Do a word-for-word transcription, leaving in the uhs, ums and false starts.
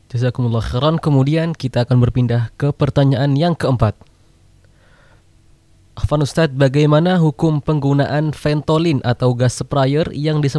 Jazakumullah khairan. Kemudian kita akan berpindah ke pertanyaan yang keempat. Afwan Ustadz, bagaimana hukum penggunaan Ventolin atau gas sprayer yang disebut